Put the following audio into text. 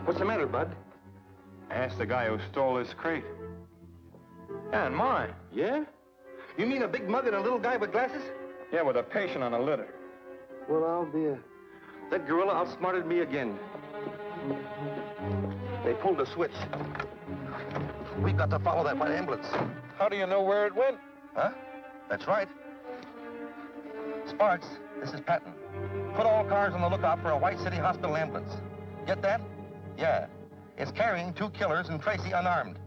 What's the matter, Bud? Ask the guy who stole this crate. Yeah, and mine. Yeah? You mean a big mug and a little guy with glasses? Yeah, with a patient on a litter. Well, I'll be a... That gorilla outsmarted me again. They pulled a switch. We've got to follow that white ambulance. How do you know where it went? Huh? That's right. Sparks, this is Patton. Put all cars on the lookout for a White City Hospital ambulance. Get that? Yeah. It's carrying 2 killers and Tracy unarmed.